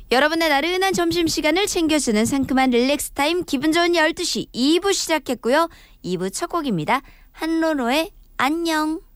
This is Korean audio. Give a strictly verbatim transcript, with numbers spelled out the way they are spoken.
여러분의 나른한 점심시간을 챙겨주는 상큼한 릴렉스 타임 기분 좋은 열두 시 이 부 시작했고요. 이 부 첫 곡입니다. 한로로의 안녕.